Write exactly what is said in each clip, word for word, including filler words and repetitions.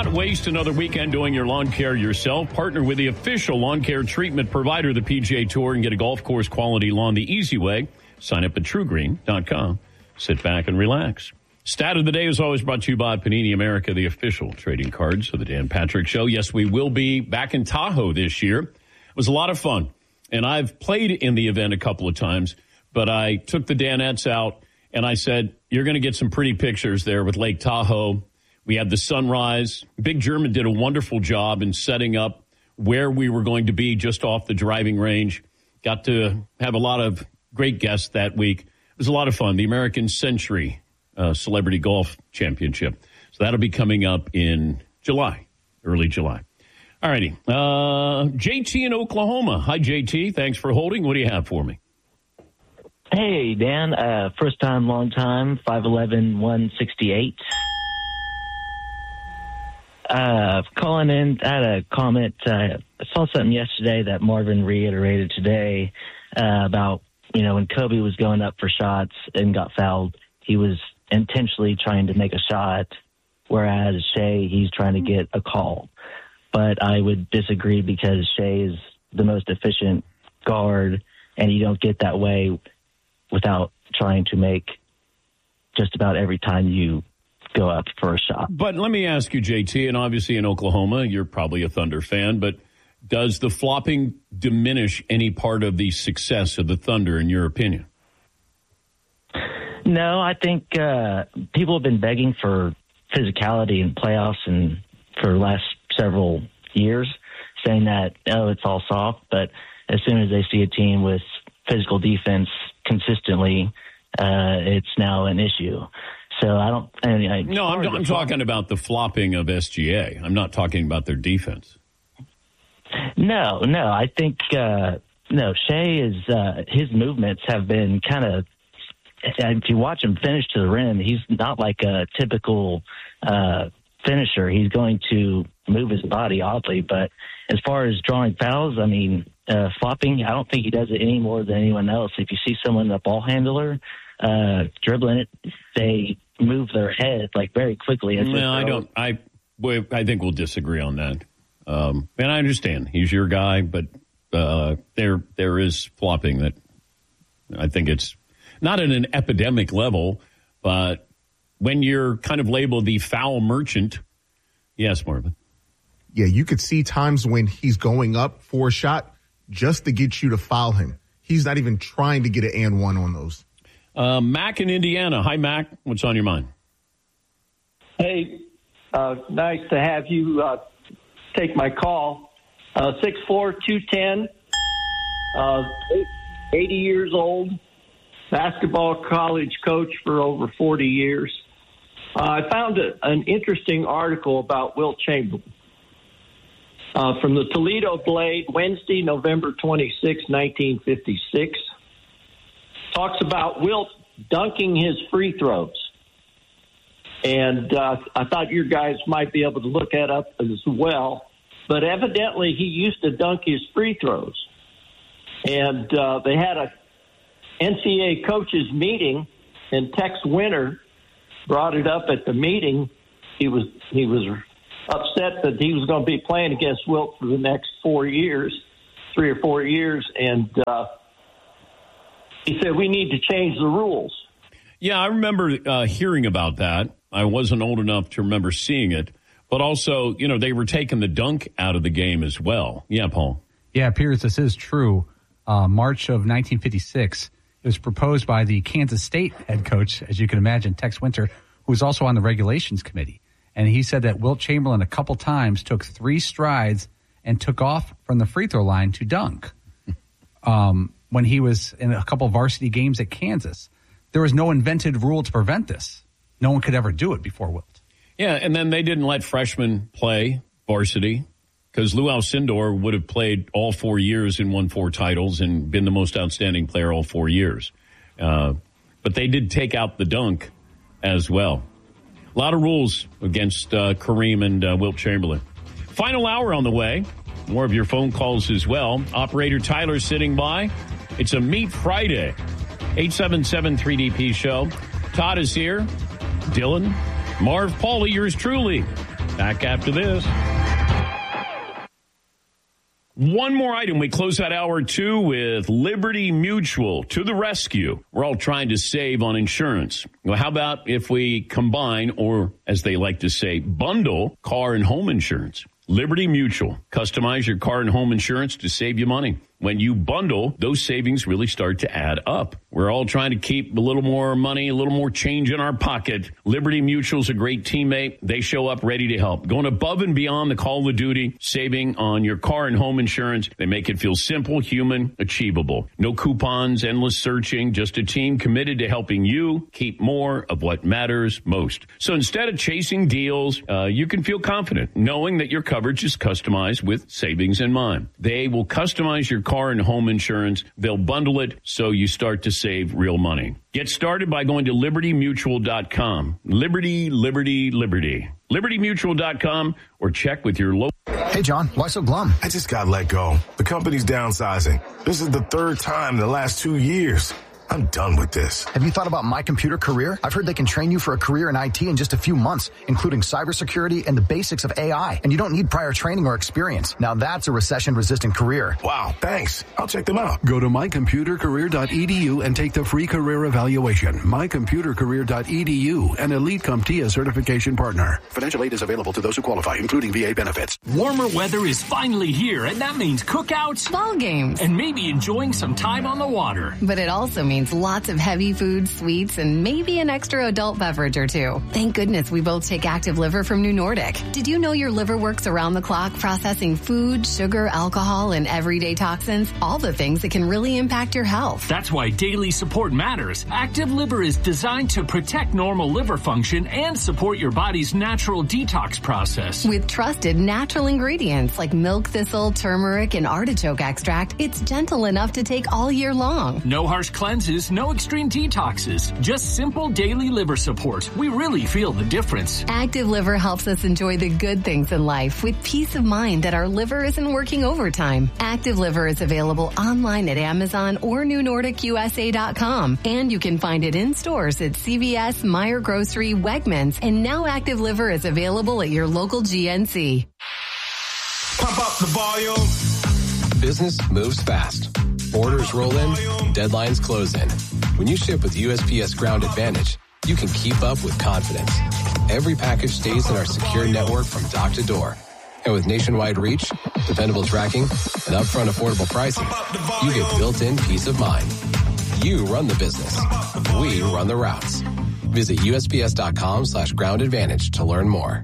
not waste another weekend doing your lawn care yourself. Partner with the official lawn care treatment provider of the P G A Tour and get a golf course quality lawn the easy way. Sign up at true green dot com. Sit back and relax. Stat of the day is always brought to you by Panini America, the official trading cards of the Dan Patrick Show. Yes, we will be back in Tahoe this year. It was a lot of fun, and I've played in the event a couple of times, but I took the Danettes out, and I said, you're going to get some pretty pictures there with Lake Tahoe. We had the sunrise. Big German did a wonderful job in setting up where we were going to be just off the driving range. Got to have a lot of great guests that week. It was a lot of fun. The American Century uh, Celebrity Golf Championship. So that'll be coming up in July, early July. All righty. Uh, J T in Oklahoma. Hi, J T. Thanks for holding. What do you have for me? Hey, Dan. Uh, first time, long time, five eleven, one sixty-eight. Uh, calling in, I had a comment. Uh, I saw something yesterday that Marvin reiterated today uh, about, you know, when Kobe was going up for shots and got fouled, he was intentionally trying to make a shot, whereas Shea, he's trying to get a call. But I would disagree because Shea is the most efficient guard, and you don't get that way without trying to make just about every time you go up for a shot. But let me ask you, J T, and obviously in Oklahoma, you're probably a Thunder fan, but does the flopping diminish any part of the success of the Thunder, in your opinion? No, I think uh, people have been begging for physicality in playoffs and for the last several years, saying that, oh, it's all soft. But as soon as they see a team with physical defense consistently, uh, it's now an issue. So I don't. I mean, I, no, I'm, I'm talking about the flopping of S G A. I'm not talking about their defense. No, no. I think uh, no. Shea is uh, his movements have been kind of. If you watch him finish to the rim, he's not like a typical uh, finisher. He's going to move his body oddly, but as far as drawing fouls, I mean, uh, flopping, I don't think he does it any more than anyone else. If you see someone, a ball handler, uh, dribbling it, they move their head like very quickly. No, I don't. I I think we'll disagree on that. Um, and I understand he's your guy, but uh, there there is flopping that I think it's not at an epidemic level, but when you're kind of labeled the foul merchant. Yes, Marvin. Yeah, you could see times when he's going up for a shot just to get you to foul him. He's not even trying to get an and one on those. Uh, Mac in Indiana. Hi, Mac. What's on your mind? Hey, uh, nice to have you uh, take my call. Uh, six four, two ten, uh, eighty years old, basketball college coach for over forty years. Uh, I found a, an interesting article about Wilt Chamberlain uh, from the Toledo Blade, Wednesday, November twenty-sixth, nineteen fifty-six. Talks about Wilt dunking his free throws. And uh, I thought your guys might be able to look that up as well. But evidently he used to dunk his free throws. And uh, they had a N C A A coaches meeting, and Tex Winter brought it up at the meeting. He was he was upset that he was going to be playing against Wilt for the next four years, three or four years, and uh, he said, we need to change the rules. Yeah, I remember uh, hearing about that. I wasn't old enough to remember seeing it. But also, you know, they were taking the dunk out of the game as well. Yeah, Paul. Yeah, Piers, this is true. Uh, March of nineteen fifty-six, it was proposed by the Kansas State head coach, as you can imagine, Tex Winter, who was also on the regulations committee. And he said that Wilt Chamberlain a couple times took three strides and took off from the free throw line to dunk. Um when he was in a couple of varsity games at Kansas. There was no invented rule to prevent this. No one could ever do it before Wilt. Yeah, and then they didn't let freshmen play varsity because Lou Alcindor would have played all four years and won four titles and been the most outstanding player all four years. Uh, but they did take out the dunk as well. A lot of rules against uh, Kareem and uh, Wilt Chamberlain. Final hour on the way. More of your phone calls as well. Operator Tyler sitting by. It's a Meet Friday. eight seven seven three D P show. Todd is here. Dylan. Marv, Paulie, yours truly. Back after this. One more item. We close out hour two with Liberty Mutual to the rescue. We're all trying to save on insurance. Well, how about if we combine, or as they like to say, bundle car and home insurance? Liberty Mutual. Customize your car and home insurance to save you money. When you bundle, those savings really start to add up. We're all trying to keep a little more money, a little more change in our pocket. Liberty Mutual's a great teammate. They show up ready to help. Going above and beyond the call of duty, saving on your car and home insurance. They make it feel simple, human, achievable. No coupons, endless searching, just a team committed to helping you keep more of what matters most. So instead of chasing deals, uh, you can feel confident knowing that your coverage is customized with savings in mind. They will customize your car and home insurance. They'll bundle it so you start to save real money. Get started by going to liberty mutual dot com. Liberty, Liberty, Liberty. liberty mutual dot com or check with your local. Hey, John, why so glum? I just got let go. The company's downsizing. This is the third time in the last two years. I'm done with this. Have you thought about My Computer Career? I've heard they can train you for a career in I T in just a few months, including cybersecurity and the basics of A I. And you don't need prior training or experience. Now that's a recession-resistant career. Wow, thanks. I'll check them out. Go to my computer career dot e d u and take the free career evaluation. my computer career dot e d u, an Elite CompTIA certification partner. Financial aid is available to those who qualify, including V A benefits. Warmer weather is finally here, and that means cookouts, ball games, and maybe enjoying some time on the water. But it also means lots of heavy food, sweets, and maybe an extra adult beverage or two. Thank goodness we both take Active Liver from New Nordic. Did you know your liver works around the clock processing food, sugar, alcohol, and everyday toxins? All the things that can really impact your health. That's why daily support matters. Active Liver is designed to protect normal liver function and support your body's natural detox process. With trusted natural ingredients like milk thistle, turmeric, and artichoke extract, it's gentle enough to take all year long. No harsh cleanses, no extreme detoxes, just simple daily liver support. We really feel the difference. Active Liver helps us enjoy the good things in life with peace of mind that our liver isn't working overtime. Active Liver is available online at Amazon or new nordic u s a dot com, and you can find it in stores at C V S, Meijer Grocery, Wegmans, and now Active Liver is available at your local G N C. Pump up the volume. Business moves fast. Orders roll in, deadlines close in. When you ship with U S P S Ground Advantage, you can keep up with confidence. Every package stays in our secure network from dock to door. And with nationwide reach, dependable tracking, and upfront affordable pricing, you get built-in peace of mind. You run the business. We run the routes. Visit U S P S dot com slash ground advantage to learn more.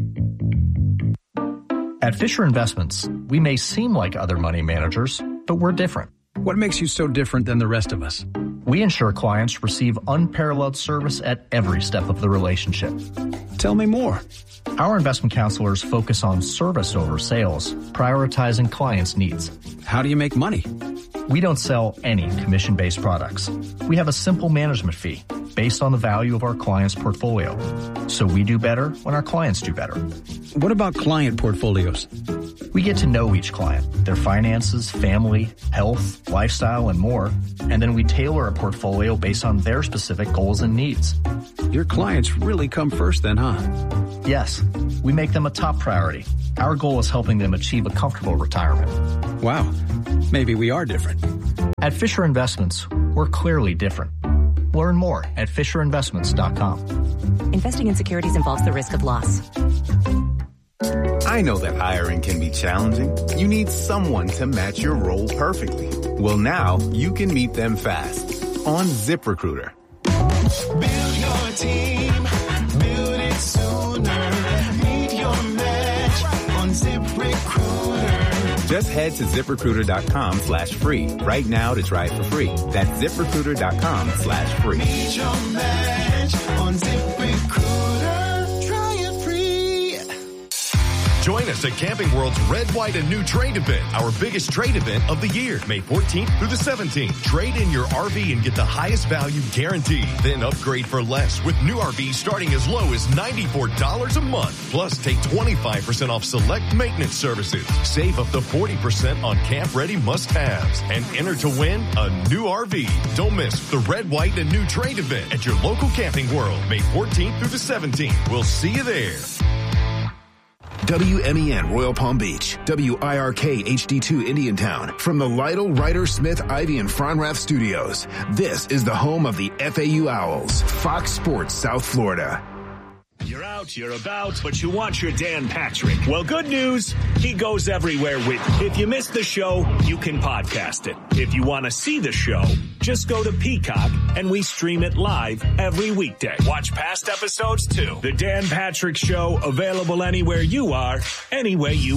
At Fisher Investments, we may seem like other money managers, but we're different. What makes you so different than the rest of us? We ensure clients receive unparalleled service at every step of the relationship. Tell me more. Our investment counselors focus on service over sales, prioritizing clients' needs. How do you make money? We don't sell any commission-based products. We have a simple management fee based on the value of our client's portfolio. So we do better when our clients do better. What about client portfolios? We get to know each client, their finances, family, health, lifestyle, and more, and then we tailor a portfolio based on their specific goals and needs. Your clients really come first then, huh? Yes, we make them a top priority. Our goal is helping them achieve a comfortable retirement. Wow, maybe we are different. At Fisher Investments, we're clearly different. Learn more at fisher investments dot com. Investing in securities involves the risk of loss. I know that hiring can be challenging. You need someone to match your role perfectly. Well, now you can meet them fast on ZipRecruiter. Build your team, build it sooner. Meet your match on ZipRecruiter. Just head to ZipRecruiter dot com slash free right now to try it for free. That's ZipRecruiter dot com slash free. Meet your match on ZipRecruiter. Try it free. Join us at Camping World's Red, White, and New Trade event, our biggest trade event of the year, May fourteenth through the seventeenth. Trade in your R V and get the highest value guaranteed. Then upgrade for less with new R Vs starting as low as ninety-four dollars a month. Plus, take twenty-five percent off select maintenance services. Save up to forty percent on camp-ready must-haves. And enter to win a new R V. Don't miss the Red, White, and New Trade event at your local Camping World, May fourteenth through the seventeenth. We'll see you there. W M E N Royal Palm Beach, W I R K H D two Indiantown. From the Lytle, Ryder, Smith, Ivy, and Fronrath studios, this is the home of the F A U Owls, Fox Sports South Florida. You're out, you're about, but you want your Dan Patrick. Well, good news, he goes everywhere with you. If you missed the show, you can podcast it. If you want to see the show, just go to Peacock and we stream it live every weekday. Watch past episodes too. The Dan Patrick Show, available anywhere you are, any way you